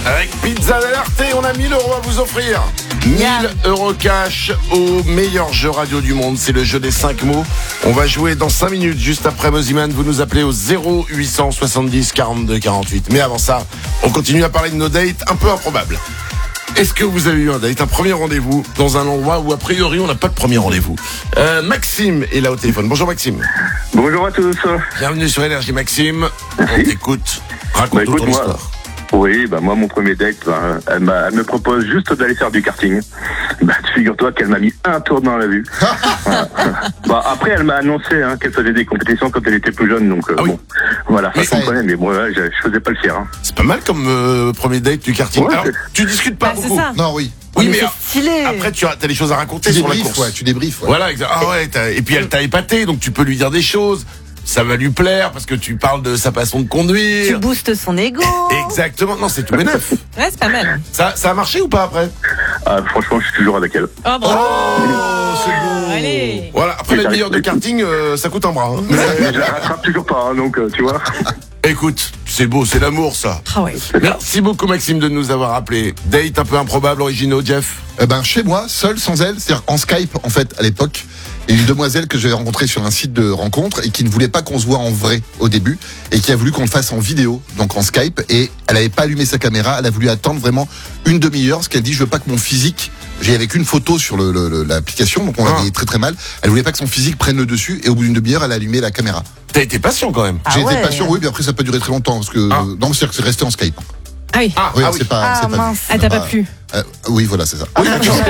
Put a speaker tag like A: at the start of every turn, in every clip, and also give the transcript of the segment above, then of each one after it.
A: Avec Pizza Dell'Arte, on a 1000 € à vous offrir. 1000 € cash au meilleur jeu radio du monde. C'est le jeu des 5 mots. On va jouer dans 5 minutes, juste après Moziman. Vous nous appelez au 0870 42 48. Mais avant ça, on continue à parler de nos dates un peu improbables. Est-ce que vous avez eu un date, un premier rendez-vous dans un endroit où a priori on n'a pas de premier rendez-vous? Maxime est là au téléphone. Bonjour Maxime.
B: Bonjour à tous.
A: Bienvenue sur Énergie Maxime. On t'écoute. Raconte-nous ton histoire.
B: Oui, moi mon premier date, elle me propose juste d'aller faire du karting. Figure-toi qu'elle m'a mis un tour dans la vue. Après elle m'a annoncé qu'elle faisait des compétitions quand elle était plus jeune, donc bon, voilà, ça comprenait, mais moi je faisais pas le fier.
A: C'est pas mal comme premier date du karting.
B: Ouais,
A: alors, tu discutes pas beaucoup.
C: Non, oui.
A: Oui, mais
C: c'est stylé.
A: après tu as des choses à raconter sur la course.
C: Tu débriefes. Ouais.
A: Voilà, exact. Ah ouais, et puis elle t'a épaté, donc tu peux lui dire des choses. Ça va lui plaire parce que tu parles de sa façon de conduire.
D: Tu boostes son ego.
A: Exactement. Non, c'est tout bénef.
D: Ouais, c'est pas mal.
A: Ça a marché ou pas après?
B: Franchement, je suis toujours avec elle.
D: Oh, bravo.
A: C'est beau.
D: Allez.
A: Voilà, après la meilleure de karting, ça coûte un bras.
B: Mais je la rattrape toujours pas, donc tu vois.
A: Écoute, c'est beau, c'est l'amour ça.
D: Ah ouais.
A: Merci beaucoup Maxime de nous avoir appelé. Date un peu improbable, originaux, Jeff.
C: Chez moi, seul, sans elle, c'est-à-dire en Skype, en fait, à l'époque, il y a une demoiselle que j'avais rencontrée sur un site de rencontre et qui ne voulait pas qu'on se voit en vrai au début et qui a voulu qu'on le fasse en vidéo, donc en Skype, et elle n'avait pas allumé sa caméra, elle a voulu attendre vraiment une demi-heure, parce qu'elle dit je veux pas que mon physique, j'ai avec une photo sur l'application, donc on la voyait très très mal, elle voulait pas que son physique prenne le dessus, et au bout d'une demi-heure, elle a allumé la caméra.
A: T'as été patient quand même.
C: J'ai été patient, oui, mais après ça peut durer très longtemps, parce que non, c'est-à-dire que c'est resté en Skype.
D: Ah oui.
A: Ah,
C: Oui,
A: ah oui.
C: c'est pas. c'est pas
D: mince.
C: vu.
D: Ah, t'as pas plu.
C: Oui, voilà, c'est ça.
A: Oui,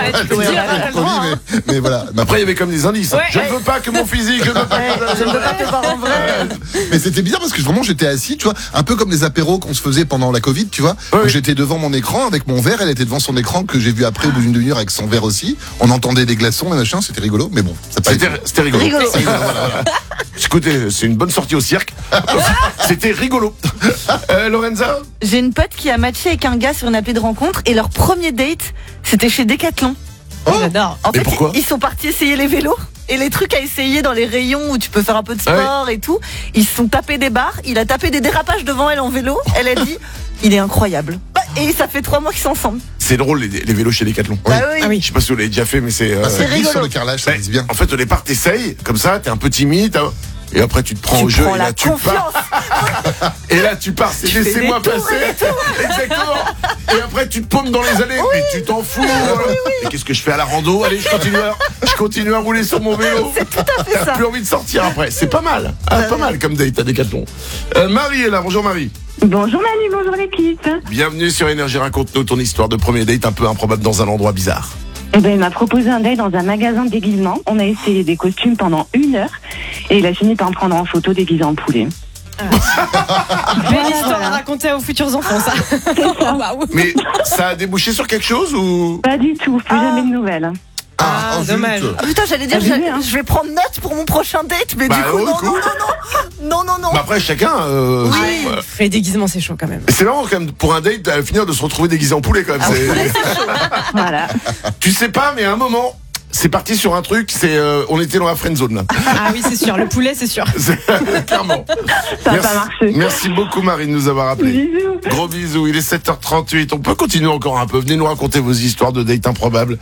C: Mais voilà. Mais
A: après, il y avait comme des indices.
D: Ouais,
A: je ne veux pas que mon physique, je ne veux pas
D: Je ne veux pas te voir en vrai.
C: Mais c'était bizarre parce que vraiment j'étais assis, tu vois, un peu comme les apéros qu'on se faisait pendant la Covid, tu vois.
A: Oui.
C: Où j'étais devant mon écran avec mon verre, elle était devant son écran que j'ai vu après au bout d'une demi-heure avec son verre aussi. On entendait des glaçons et machin, c'était rigolo, mais bon, ça pas été.
A: C'était rigolo.
D: Rigolo.
A: Voilà. Écoutez, c'est une bonne sortie au cirque. C'était rigolo. Lorenza?
D: J'ai une pote qui a matché avec un gars sur une appli de rencontre et leur premier date, c'était chez Decathlon. J'adore. En
A: Et
D: fait,
A: pourquoi
D: ils sont partis essayer les vélos et les trucs à essayer dans les rayons où tu peux faire un peu de sport et tout. Ils se sont tapés des barres, il a tapé des dérapages devant elle en vélo. Elle a dit, il est incroyable. Et ça fait 3 mois qu'ils sont ensemble.
A: C'est drôle les vélos chez Decathlon.
D: Bah oui.
A: Ah oui. Je sais pas si vous l'avez déjà fait, mais c'est.
C: Ça glisse
D: rigolo.
C: sur le carrelage, ça glisse bien.
A: En fait, au départ, t'essayes, comme ça, t'es un peu timide, et après tu te prends au
D: Tu
A: jeu,
D: prends
A: et
D: la
A: là tu
D: confiance.
A: pars. Et là tu pars, c'est
D: Tu fais
A: laissez-moi
D: des tours
A: passer. Exactement. Et après tu te paumes dans les allées, mais tu t'en fous. Et qu'est-ce que je fais à la rando? Allez, je continue à rouler sur mon vélo.
D: C'est tout à fait
A: T'as
D: ça.
A: plus envie de sortir après. C'est pas mal. Pas mal comme date à Decathlon. Marie est là. Bonjour Marie.
E: Bonjour Manu, bonjour l'équipe.
A: Bienvenue sur Énergie. Raconte-nous ton histoire de premier date un peu improbable dans un endroit bizarre.
E: Il m'a proposé un date dans un magasin de déguisement. On a essayé des costumes pendant 1 heure et il a fini par me prendre en photo déguisé en poulet.
F: Belle histoire à raconter aux futurs enfants, ça.
A: Mais ça a débouché sur quelque chose ou?
E: Pas du tout, plus jamais de nouvelles.
F: Ah, dommage.
D: Ah, putain, j'allais dire,
E: Abusé, hein.
D: je vais prendre note pour mon prochain date, mais
A: Bah,
D: du coup,
A: ouais,
D: non,
A: cool.
D: non.
A: Bah après chacun.
D: Oui.
F: Les déguisements, c'est chaud quand même.
A: Mais c'est marrant quand même pour un date à finir de se retrouver déguisé en poulet quand même.
E: Voilà.
A: Tu sais pas, mais à un moment, c'est parti sur un truc. On était dans la friend zone là.
F: Ah oui, c'est sûr. Le poulet, c'est sûr.
A: Clairement.
E: Ça n'a pas marché.
A: Merci beaucoup Marie de nous avoir appelé.
E: Bisous.
A: Gros bisous. Il est 7h38. On peut continuer encore un peu. Venez nous raconter vos histoires de date improbables.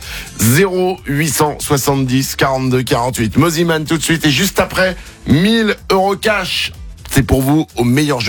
A: 0870 42 48. Moziman tout de suite et juste après 1000 € cash. C'est pour vous au meilleur jeu.